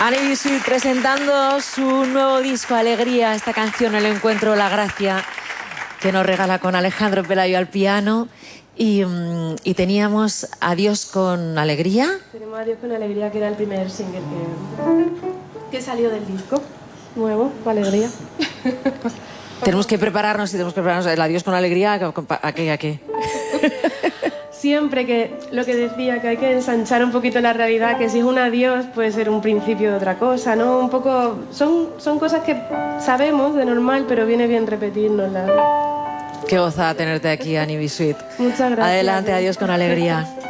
Annie Bisuit presentando su nuevo disco Alegría, esta canción El Encuentro, la Gracia, que nos regala con Alejandro Pelayo al piano. Y teníamos Adiós con Alegría. Tenemos Adiós con Alegría, que era el primer single que salió del disco nuevo, con Alegría. Tenemos que prepararnos el Adiós con Alegría. ¿A qué? Siempre que lo que decía, que hay que ensanchar un poquito la realidad, que si es un adiós puede ser un principio de otra cosa, ¿no? Un poco, son cosas que sabemos de normal, pero viene bien repetirnoslas. Qué gozada tenerte aquí, Annie Bisuit. Muchas gracias. Adelante, Adiós con Alegría.